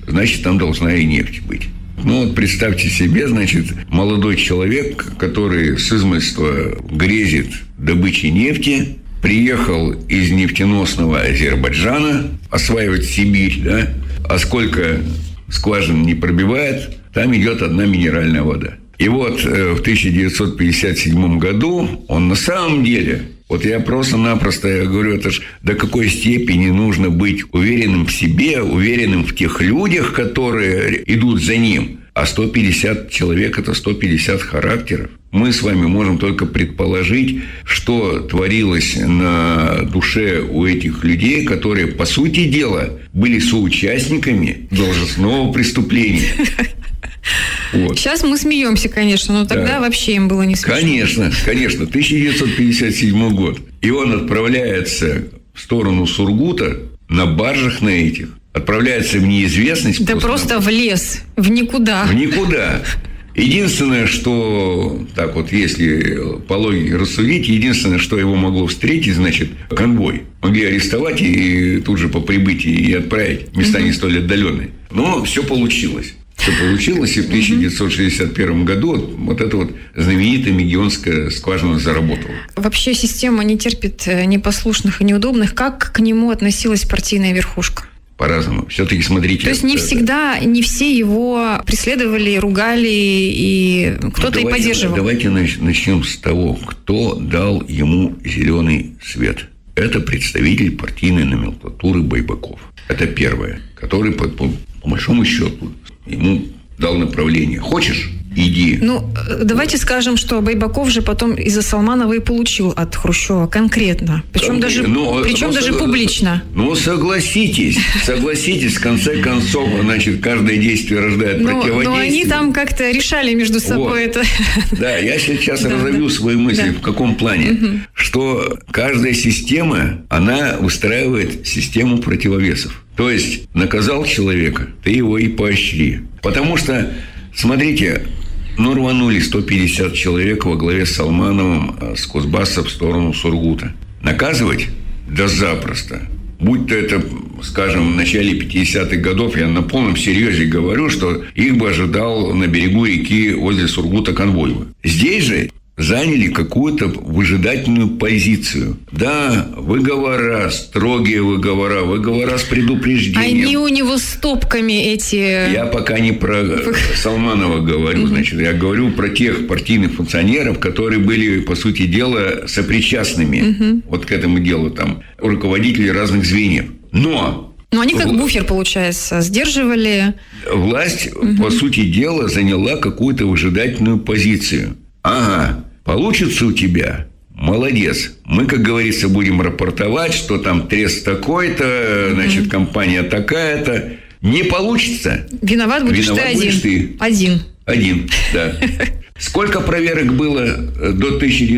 значит, там должна и нефть быть. Ну, вот представьте себе, значит, молодой человек, который с измольства грезит добычей нефти, приехал из нефтеносного Азербайджана осваивать Сибирь, да, а сколько скважин не пробивает, там идет одна минеральная вода. И вот в 1957 году он на самом деле, вот я просто-напросто я говорю, это ж до какой степени нужно быть уверенным в себе, уверенным в тех людях, которые идут за ним. А 150 человек – это 150 характеров. Мы с вами можем только предположить, что творилось на душе у этих людей, которые, по сути дела, были соучастниками должностного преступления. Вот. Сейчас мы смеемся, конечно, но тогда вообще им было не смешно. Конечно. 1957 год. И он отправляется в сторону Сургута на баржах на этих. Отправляется в неизвестность. Да просто в лес, в никуда. В никуда. Единственное, что, так вот, если по логике рассудить, единственное, что его могло встретить, значит, конвой. Могли арестовать и тут же по прибытии и отправить в места не столь отдаленные. Но все получилось. Все получилось, и в 1961 году вот эта вот знаменитая Мегионская скважина заработала. Вообще система не терпит непослушных и неудобных. Как к нему относилась партийная верхушка? По-разному. Все-таки смотрите. То есть не всегда, не все его преследовали, ругали, и кто-то и поддерживал. Давайте начнем с того, кто дал ему зеленый свет. Это представитель партийной номенклатуры Байбаков. Это первое, который по большому счету ему дал направление. Хочешь? Иди. Ну, давайте скажем, что Байбаков же потом из-за Салманова и получил от Хрущева конкретно. Причем даже публично. Ну, согласитесь, в конце концов, значит, каждое действие рождает противодействие. Но они там как-то решали между собой это. Да, я сейчас разовью свои мысли. В каком плане? Что каждая система, она выстраивает систему противовесов. То есть, наказал человека, ты его и поощри. Потому что, смотрите, рванули 150 человек во главе с Салмановым с Кузбасса в сторону Сургута. Наказывать? Да запросто. Будь то это, скажем, в начале 50-х годов, я на полном серьезе говорю, что их бы ожидал на берегу реки возле Сургута конвой. Здесь же заняли какую-то выжидательную позицию. Да, выговора, строгие выговора с предупреждением. Они у него с топками эти... Я пока не про Салманова говорю, значит, я говорю про тех партийных функционеров, которые были, по сути дела, сопричастными вот к этому делу, там, руководители разных звеньев. Но они как буфер, получается, сдерживали... Власть, по сути дела, заняла какую-то выжидательную позицию. Ага, получится у тебя? Молодец. Мы, как говорится, будем рапортовать, что там трест такой-то, значит, компания такая-то. Не получится. Виноват будешь ты один. Один, да. Сколько проверок было до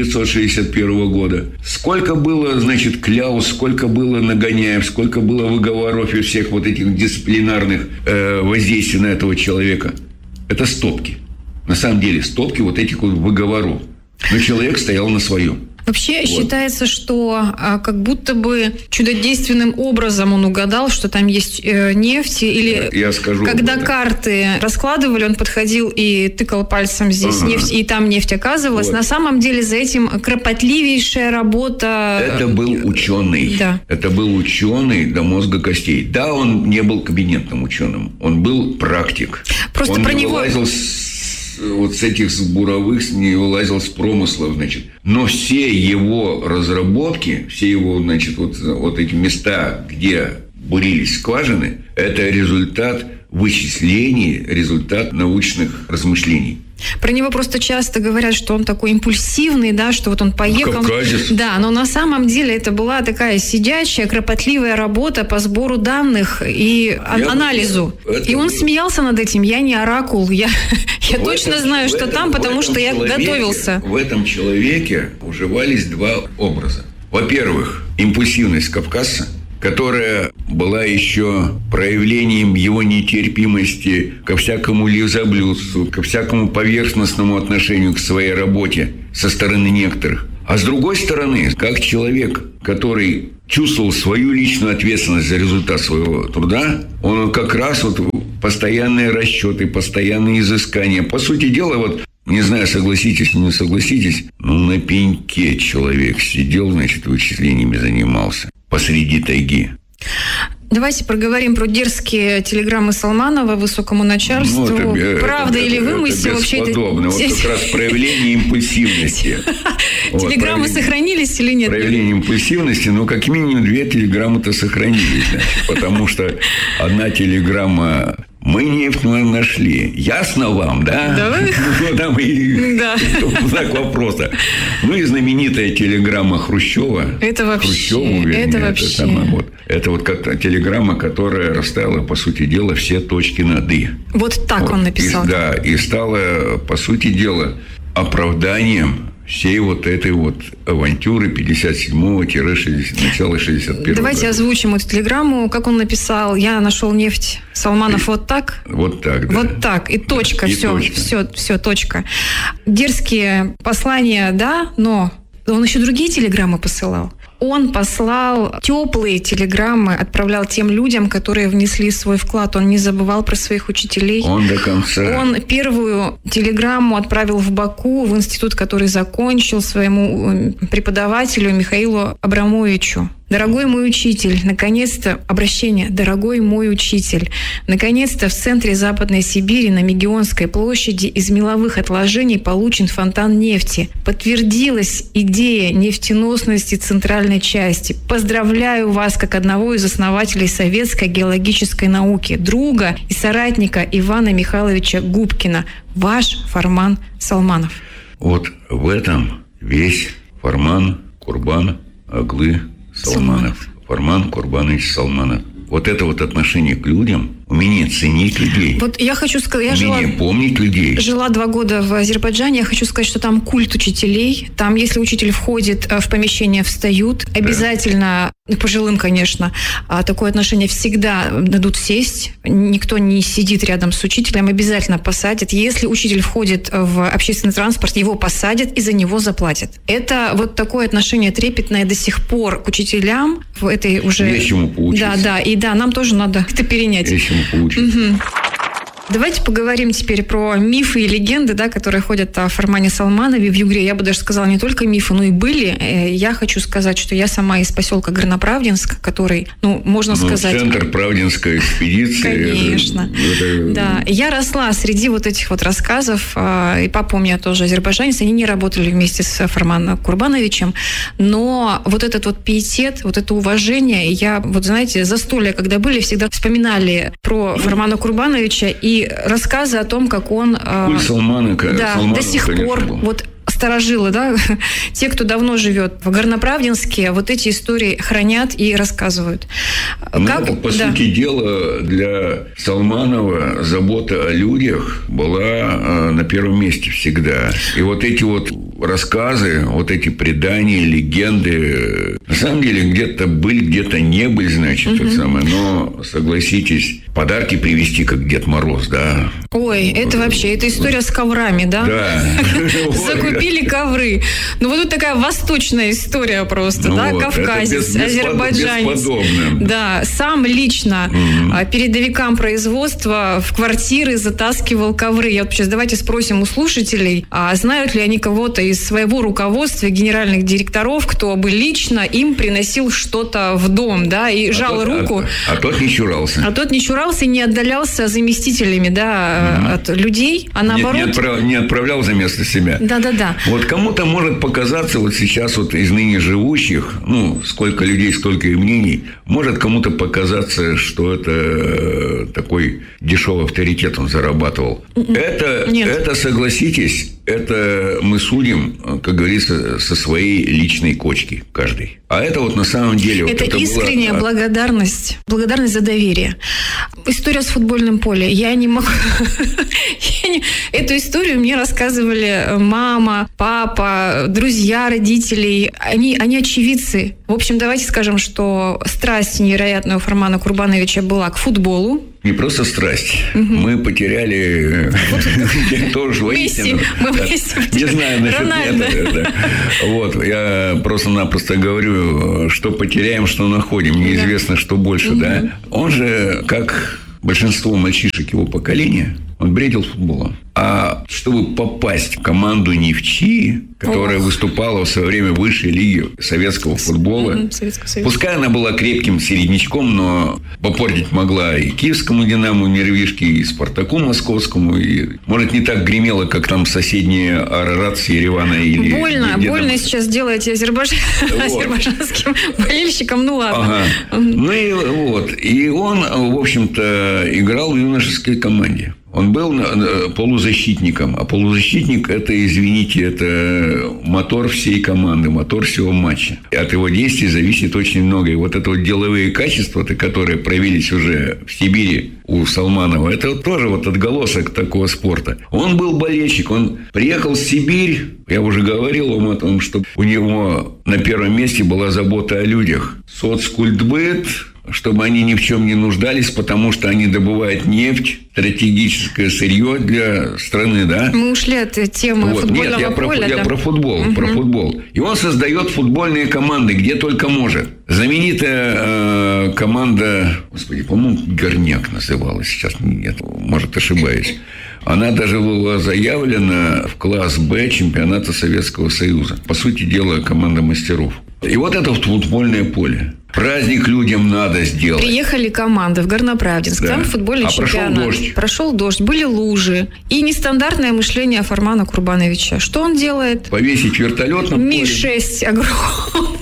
1961 года? Сколько было, значит, кляуз, сколько было нагоняев, сколько было выговоров и всех вот этих дисциплинарных воздействий на этого человека? Это стопки. На самом деле, стопки вот этих вот выговоров. Но человек стоял на своем. Вообще считается, что как будто бы чудодейственным образом он угадал, что там есть нефть. Или я скажу, когда карты раскладывали, он подходил и тыкал пальцем здесь нефть, и там нефть оказывалась. Вот. На самом деле за этим кропотливейшая работа. Это был ученый. Да. Это был ученый до мозга костей. Да, он не был кабинетным ученым. Он был практик. Просто он про не него... вылазил вот с этих буровых, не вылазил с промыслов, значит. Но все его разработки, все его, значит, вот эти места, где бурились скважины, это результат вычислений, результат научных размышлений. Про него просто часто говорят, что он такой импульсивный, да, что вот он поехал. Кавказец. Да, но на самом деле это была такая сидячая, кропотливая работа по сбору данных и анализу. И он смеялся над этим. Я не оракул, я точно знаю, что там, потому что я готовился. В этом человеке уживались два образа. Во-первых, импульсивность кавказца, которая была еще проявлением его нетерпимости ко всякому лизоблюдству, ко всякому поверхностному отношению к своей работе со стороны некоторых. А с другой стороны, как человек, который чувствовал свою личную ответственность за результат своего труда, он как раз вот постоянные расчеты, постоянные изыскания. По сути дела, вот, не знаю, согласитесь, не согласитесь, но на пеньке человек сидел, значит, вычислениями занимался посреди тайги. Давайте проговорим про дерзкие телеграммы Салманова высокому начальству. Правда или вымысел? Это бесподобно. Вот как раз проявление импульсивности. Телеграммы сохранились или нет? Проявление импульсивности, но как минимум 2 телеграммы-то сохранились. Потому что одна телеграмма: мы нефть нашли. Ясно вам, да? Да. Ну, там и знак вопроса. Ну и знаменитая телеграмма Хрущева. Это вообще. Хрущеву, вернее, это вообще. Это вот как телеграмма, которая расставила, по сути дела, все точки над «и». Вот так он написал. И стала, по сути дела, оправданием всей вот этой вот авантюры 57-го начала 61-го Давайте года. озвучим эту телеграмму. Как он написал: я нашел нефть, Салманов, вот так? Вот так, да. Вот так. И точка. И все, точка. Дерзкие послания, да, но он еще другие телеграммы посылал. Он послал теплые телеграммы, отправлял тем людям, которые внесли свой вклад. Он не забывал про своих учителей. Он до конца. Он первую телеграмму отправил в Баку, в институт, который закончил, своему преподавателю Михаилу Абрамовичу. Дорогой мой учитель, наконец-то, обращение, дорогой мой учитель, наконец-то в центре Западной Сибири на Мегионской площади из меловых отложений получен фонтан нефти. Подтвердилась идея нефтеносности центральной части. Поздравляю вас как одного из основателей советской геологической науки, друга и соратника Ивана Михайловича Губкина. Ваш Фарман Салманов. Вот в этом весь Фарман Курбан Аглы Салманов. Фарман Курбанович Салманов. Вот это вот отношение к людям, умение ценить людей. Вот я хочу сказать, умение помнить людей. Жила 2 года в Азербайджане. Я хочу сказать, что там культ учителей. Там, если учитель входит в помещение, встают. Обязательно, пожилым, конечно, такое отношение всегда дадут сесть. Никто не сидит рядом с учителем. Обязательно посадят. Если учитель входит в общественный транспорт, его посадят и за него заплатят. Это вот такое отношение трепетное до сих пор к учителям. В этой уже... Есть чему поучиться. Да, и нам тоже надо это перенять. Есть чему поучиться. Угу. Давайте поговорим теперь про мифы и легенды, да, которые ходят о Фармане Салманове в Югре. Я бы даже сказала, не только мифы, но и были. Я хочу сказать, что я сама из поселка Горноправдинск, который, можно сказать... Центр Правдинской экспедиции. Конечно. Да. Я росла среди вот этих вот рассказов, и папа у меня тоже азербайджанец, они не работали вместе с Фарманом Курбановичем, но вот этот вот пиетет, вот это уважение, я, вот знаете, застолья, когда были, всегда вспоминали про Фармана Курбановича и рассказы о том, как он... Культ Салмана, до сих пор... Вот старожилы, да, те, кто давно живет в Горноправдинске, вот эти истории хранят и рассказывают. По сути дела, для Салманова забота о людях была на первом месте всегда. И вот эти вот рассказы, вот эти предания, легенды, на самом деле где-то были, где-то не были, значит, но, согласитесь, подарки привезти, как Дед Мороз, да. Ой, это вообще, это история с коврами, да? Да. Закупили ковры. Вот тут такая восточная история просто, да? Кавказец, азербайджанец. Да, сам лично передовикам производства в квартиры затаскивал ковры. Я вот сейчас давайте спросим у слушателей, знают ли они кого-то из своего руководства, генеральных директоров, кто бы лично им приносил что-то в дом, да, и жал руку. А тот не чурался. И не отдалялся заместителями, да, от людей, а наоборот... Не отправлял за место себя. Да. Вот кому-то может показаться вот сейчас вот из ныне живущих, сколько людей, столько и мнений, может кому-то показаться, что это такой дешевый авторитет он зарабатывал. Это, согласитесь, это мы судим, как говорится, со своей личной кочки каждый. А это вот на самом деле... Это искренняя благодарность за доверие. История с футбольным полем. Я не могу... Эту историю мне рассказывали мама, папа, друзья родителей. Они очевидцы. В общем, давайте скажем, что страсть невероятная у Фармана Курбановича была к футболу. не просто страсть. Мы потеряли тоже воистину. Не знаю насчет этого. Вот, я просто-напросто говорю, что потеряем, что находим. Неизвестно, что больше, да. Он же, как большинство мальчишек его поколения, он бредил футболом. А чтобы попасть в команду «Нефчи», которая выступала в свое время в высшей лиге советского футбола, пускай она была крепким середнячком, но попортить могла и киевскому «Динамо», «Нервишки», и «Спартаку» московскому. И, может, не так гремело, как там соседние «Арарат» с Еревана. Или больно сейчас делаете азербайджанским болельщикам, ну ладно. Ага. Ну и вот. И он, в общем-то, играл в юношеской команде. Он был полузащитником, а полузащитник – это, извините, это мотор всей команды, мотор всего матча. И от его действий зависит очень много. И вот это вот деловые качества, которые проявились уже в Сибири у Салманова, это вот тоже вот отголосок такого спорта. Он был болельщик, он приехал в Сибирь, я уже говорил вам о том, что у него на первом месте была забота о людях. Соцкультбыт, чтобы они ни в чем не нуждались, потому что они добывают нефть, стратегическое сырье для страны, да? Мы ушли от темы футбольного поля. Я про футбол, про футбол. И он создает футбольные команды, где только может. Знаменитая команда, господи, по-моему, «Горняк» называлась, сейчас нет, может, ошибаюсь. Она даже была заявлена в класс «Б» чемпионата Советского Союза. По сути дела, команда мастеров. И вот это футбольное поле. Праздник людям надо сделать. Приехали команды в Горноправдинск, там футбольный чемпионат. Прошел дождь, были лужи. И нестандартное мышление Фармана Курбановича. Что он делает? Повесить вертолет на поле. Ми-6 огромный.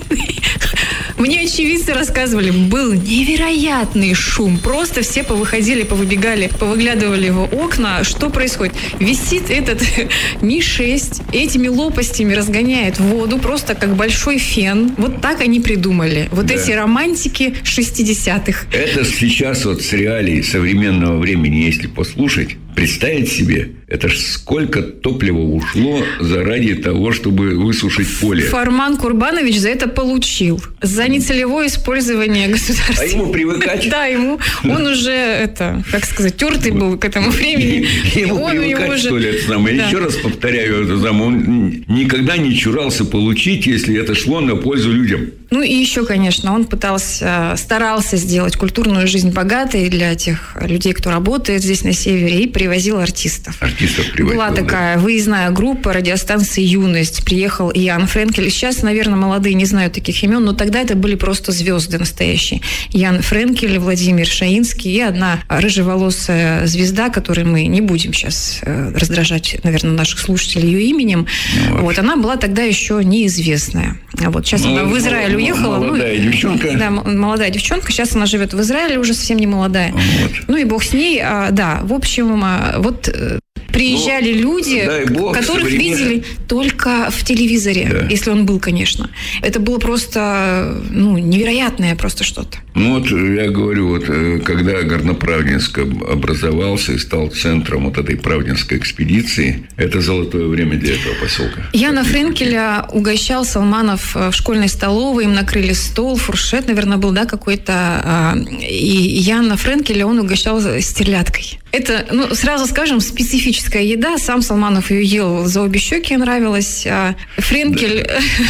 Мне очевидцы рассказывали, был невероятный шум. Просто все повыходили, повыбегали, повыглядывали в окна. Что происходит? Висит этот Ми-6, этими лопастями разгоняет воду, просто как большой фен. Вот так они придумали. Вот эти романтики 60-х. Это сейчас вот с реалий современного времени, если послушать, представить себе, это ж сколько топлива ушло заради того, чтобы высушить поле. Фарман Курбанович за это получил. За нецелевое использование государства. А ему привыкать? Да, ему. Он уже, тертый был к этому времени. Ему привыкать, что ли, это самое. Еще раз повторяю, он никогда не чурался получить, если это шло на пользу людям. Ну и еще, конечно, он старался сделать культурную жизнь богатой для тех людей, кто работает здесь на севере, и привозил артистов. Была такая выездная группа радиостанции «Юность». Приехал Ян Френкель. Сейчас, наверное, молодые не знают таких имен, но тогда это были просто звезды настоящие. Ян Френкель, Владимир Шаинский и одна рыжеволосая звезда, которой мы не будем сейчас раздражать, наверное, наших слушателей ее именем. Вот. Она была тогда еще неизвестная. Вот. Сейчас она в Израиль уехала. Молодая девчонка. Да, молодая девчонка. Сейчас она живет в Израиле, уже совсем не молодая. Вот. Ну и бог с ней. Да, в общем, вот приезжали люди, которых видели только в телевизоре, если он был, конечно. Это было просто, невероятное просто что-то. Ну вот я говорю, вот когда Горноправдинск образовался и стал центром вот этой правдинской экспедиции, это золотое время для этого поселка. Яна Френкеля угощал Салманов в школьной столовой, им накрыли стол, фуршет, наверное, был, какой-то. И Яна Френкеля он угощал стерляткой. Это, сразу скажем, специфическая еда. Сам Салманов ее ел за обе щеки, нравилось. Френкель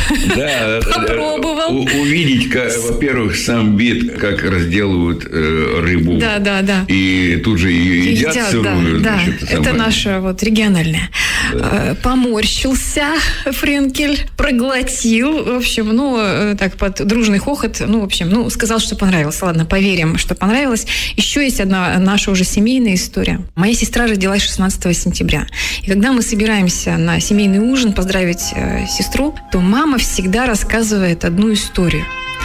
попробовал. Увидеть, во-первых, сам вид, как разделывают рыбу. Да. И тут же ее едят сырую. Да. Это наше региональное. Да. Поморщился Френкель, проглотил. В общем, так под дружный хохот. Сказал, что понравилось. Ладно, поверим, что понравилось. Еще есть одна наша уже семейная история. Моя сестра родилась 16 сентября. И когда мы собираемся на семейный ужин поздравить сестру, то мама всегда рассказывает одну историю,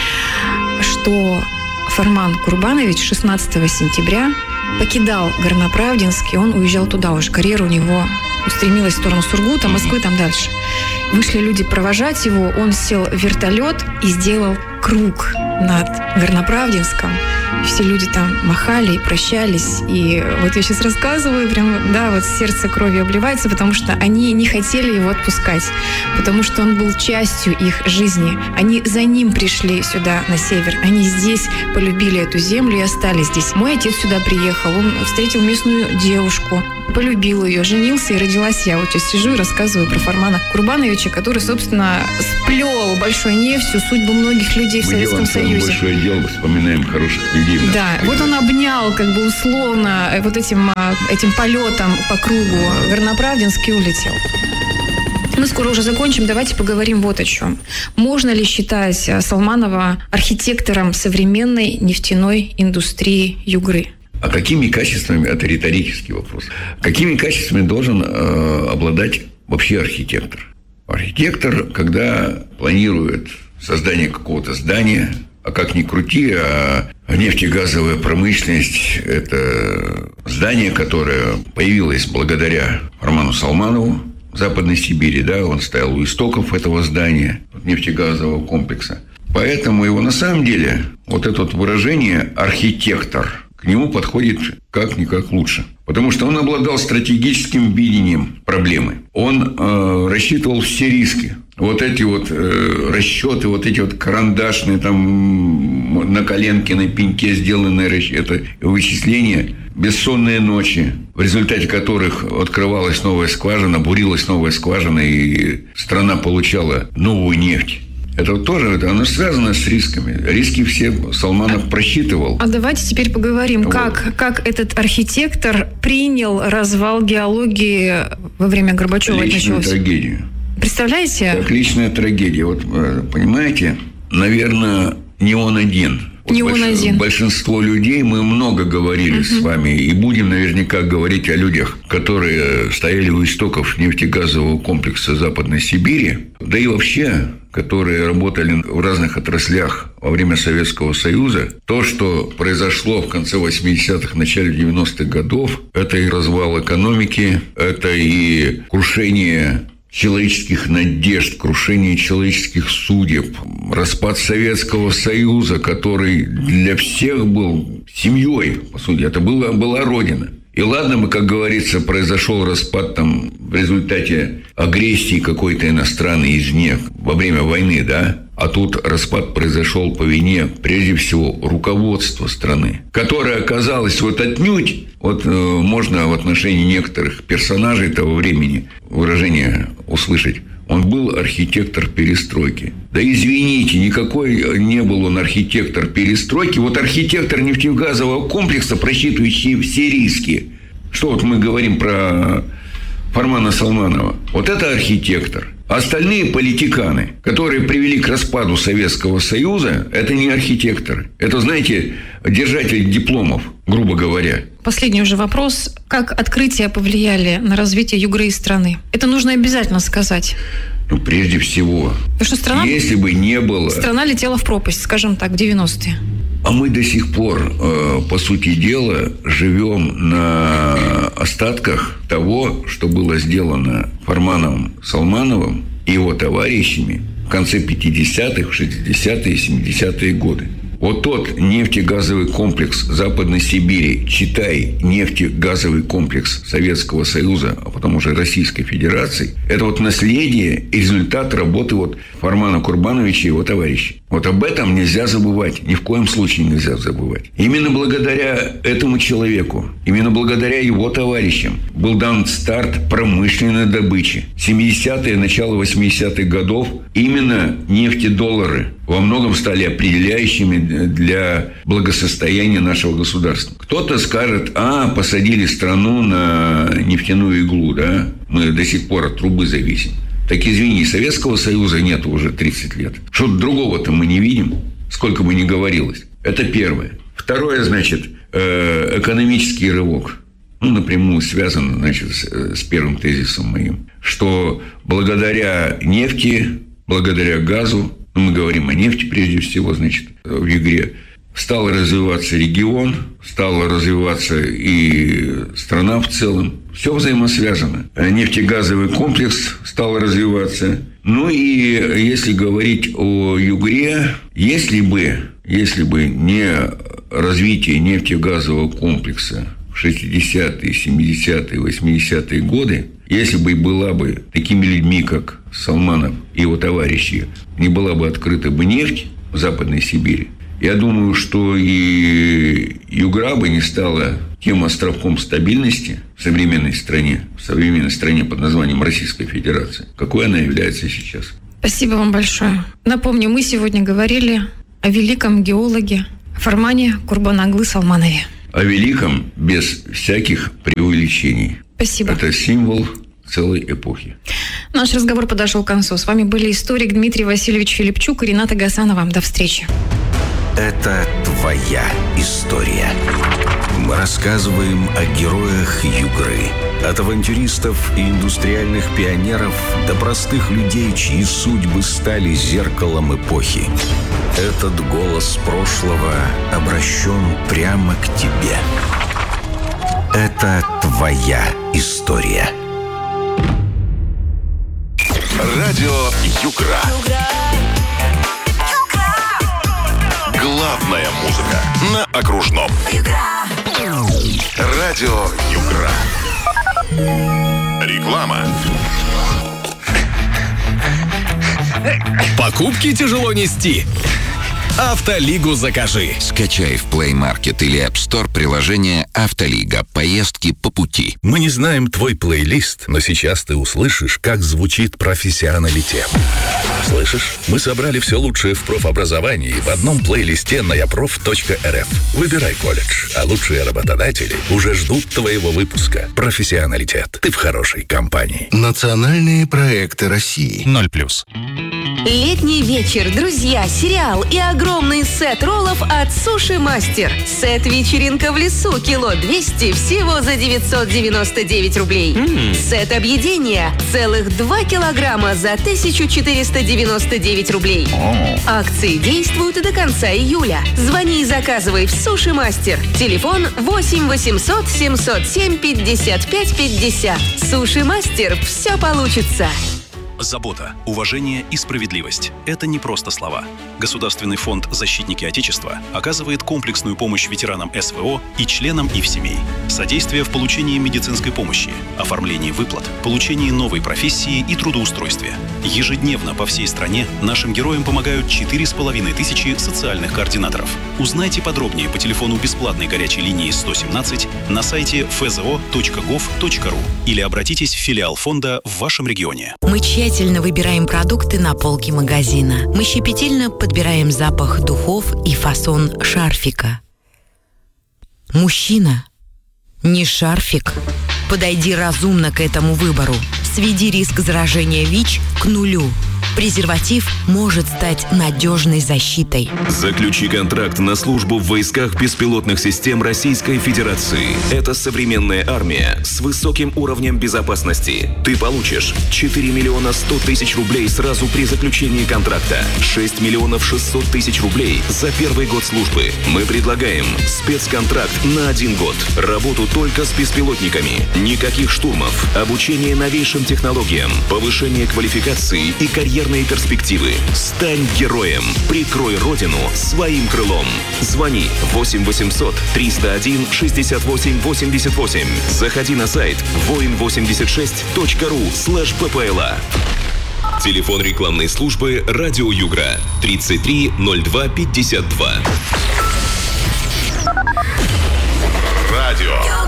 что Фарман Курбанович 16 сентября покидал Горноправдинск, и он уезжал туда уже. Карьера у него устремилась в сторону Сургута, Москвы, там дальше. Вышли люди провожать его, он сел в вертолет и сделал круг над Горноправдинском. Все люди там махали и прощались. И вот я сейчас рассказываю, прям, да, вот сердце кровью обливается, потому что они не хотели его отпускать, потому что он был частью их жизни. Они за ним пришли сюда, на север. Они здесь полюбили эту землю и остались здесь. Мой отец сюда приехал, он встретил местную девушку, полюбил ее, женился, и родилась я. Вот сейчас сижу и рассказываю про Фармана Курбановича, который, собственно, сплел большой нефтью судьбу многих людей в Советском Союзе. Мы большое дело, вспоминаем хороших людей. Да, вот он обнял, как бы условно, вот этим полетом по кругу Горноправдинск и улетел. Мы скоро уже закончим. Давайте поговорим вот о чем. Можно ли считать Салманова архитектором современной нефтяной индустрии Югры? А какими качествами, это риторический вопрос, какими качествами должен обладать вообще архитектор? Архитектор, когда планирует создание какого-то здания, а как ни крути, а нефтегазовая промышленность – это здание, которое появилось благодаря Фарману Салманову в Западной Сибири, да, он стоял у истоков этого здания, нефтегазового комплекса. Поэтому его на самом деле, вот это вот выражение «архитектор», к нему подходит как-никак лучше. Потому что он обладал стратегическим видением проблемы. Он рассчитывал все риски. Вот эти вот расчеты, вот эти вот карандашные, там, на коленке, на пеньке сделанные это вычисления, бессонные ночи, в результате которых открывалась новая скважина, бурилась новая скважина, и страна получала новую нефть. Это вот тоже, оно связано с рисками. Риски все Салманов просчитывал. А давайте теперь поговорим, вот. как этот архитектор принял развал геологии во время Горбачева. Личную трагедию. Представляете? Как личная трагедия. Вот, понимаете, наверное, не он один. Большинство людей, мы много говорили с вами, и будем наверняка говорить о людях, которые стояли у истоков нефтегазового комплекса Западной Сибири, да и вообще, которые работали в разных отраслях во время Советского Союза. То, что произошло в конце 80-х, начале 90-х годов, это и развал экономики, это и крушение человеческих надежд, крушение человеческих судеб, распад Советского Союза, который для всех был семьей, по сути, это была родина. И ладно бы, как говорится, произошел распад там в результате агрессии какой-то иностранной извне во время войны, да? А тут распад произошел по вине, прежде всего, руководства страны, которое оказалось вот отнюдь, вот можно в отношении некоторых персонажей того времени выражение услышать, он был архитектор перестройки. Да извините, никакой не был он архитектор перестройки. Вот архитектор нефтегазового комплекса, просчитывающий все риски. Что вот мы говорим про Фармана Салманова. Вот это архитектор. А остальные политиканы, которые привели к распаду Советского Союза, это не архитекторы. Это, знаете, держатель дипломов, грубо говоря. Последний уже вопрос. Как открытия повлияли на развитие Югры и страны? Это нужно обязательно сказать. Ну, прежде всего, что если бы не было... Страна летела в пропасть, скажем так, в 90-е. А мы до сих пор, по сути дела, живем на остатках того, что было сделано Фарманом Салмановым и его товарищами в конце 50-х, 60-е, 70-е годы. Вот тот нефтегазовый комплекс Западной Сибири, читай, нефтегазовый комплекс Советского Союза, а потом уже Российской Федерации, это вот наследие и результат работы вот Фармана Курбановича и его товарищей. Вот об этом нельзя забывать, ни в коем случае нельзя забывать. Именно благодаря этому человеку, именно благодаря его товарищам был дан старт промышленной добычи. 70-е, начало 80-х годов именно нефтедоллары во многом стали определяющими для благосостояния нашего государства. Кто-то скажет, посадили страну на нефтяную иглу, да, мы до сих пор от трубы зависим. Так извини, Советского Союза нет уже 30 лет. Что-то другого-то мы не видим, сколько бы ни говорилось. Это первое. Второе, значит, экономический рывок. Напрямую связано, значит, с первым тезисом моим, что благодаря нефти, благодаря газу, мы говорим о нефти прежде всего, значит, в Югре, стал развиваться регион, стала развиваться и страна в целом. Все взаимосвязано. Нефтегазовый комплекс стал развиваться, Ну и если говорить о Югре, если бы не развитие нефтегазового комплекса в 60-е, 70-е, 80-е годы, если бы была бы такими людьми, как Салманов и его товарищи, не была бы открыта бы нефть в Западной Сибири, я думаю, что и Югра бы не стала тем островком стабильности в современной стране под названием Российская Федерация, какой она является сейчас. Спасибо вам большое. Напомню, мы сегодня говорили о великом геологе Фармане Курбанаглы Салманове. О великом без всяких преувеличений. Спасибо. Это символ целой эпохи. Наш разговор подошел к концу. С вами были историк Дмитрий Васильевич Филипчук и Рената Гасанова. До встречи. Это твоя история. Мы рассказываем о героях Югры. От авантюристов и индустриальных пионеров до простых людей, чьи судьбы стали зеркалом эпохи. Этот голос прошлого обращен прямо к тебе. Это твоя история. Радио Югра. Главная музыка на окружном. Радио Югра. Реклама. Покупки тяжело нести. Автолигу закажи. Скачай в Play Market или App Store приложение «Автолига». Поездки по пути. Мы не знаем твой плейлист, но сейчас ты услышишь, как звучит профессионалитет. Слышишь? Мы собрали все лучшее в профобразовании в одном плейлисте на yaprof.rf. Выбирай колледж, а лучшие работодатели уже ждут твоего выпуска. Профессионалитет. Ты в хорошей компании. Национальные проекты России. 0+. Летний вечер, друзья, сериал и огромный сет роллов от Суши Мастер. Сет «Вечеринка в лесу» кило 200 всего за 999 рублей. Сет объедения целых 2 килограмма за 1499 рублей. Акции действуют до конца июля. Звони и заказывай в Суши Мастер. Телефон 8 800 707 55 50. Суши Мастер. Все получится. Забота, уважение и справедливость – это не просто слова. Государственный фонд «Защитники Отечества» оказывает комплексную помощь ветеранам СВО и членам их семей. Содействие в получении медицинской помощи, оформлении выплат, получении новой профессии и трудоустройстве. Ежедневно по всей стране нашим героям помогают 4500 социальных координаторов. Узнайте подробнее по телефону бесплатной горячей линии 117 на сайте fzo.gov.ru или обратитесь в филиал фонда в вашем регионе. Мы тщательно выбираем продукты на полке магазина. Мы щепетильно подбираем запах духов и фасон шарфика. Мужчина, не шарфик. Подойди разумно к этому выбору. Сведи риск заражения ВИЧ к нулю. Презерватив может стать надежной защитой. Заключи контракт на службу в войсках беспилотных систем Российской Федерации. Это современная армия с высоким уровнем безопасности. Ты получишь 4 миллиона 100 тысяч рублей сразу при заключении контракта, 6 миллионов 600 тысяч рублей за первый год службы. Мы предлагаем спецконтракт на 1 год. Работу только с беспилотниками. Никаких штурмов. Обучение новейшим технологиям. Повышение квалификации и карьерной перспективы. Стань героем. Прикрой родину своим крылом. Звони 8 800 301 68 88. Заходи на сайт voin86.ru/ppla. Телефон рекламной службы «Радио Югра» 33 02 52. Радио